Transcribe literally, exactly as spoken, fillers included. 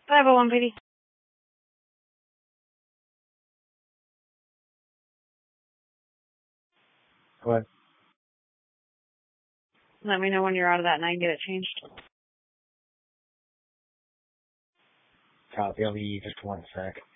five oh one, P D. What? Let me know when you're out of that and I can get it changed. Copy, I'll be just one sec.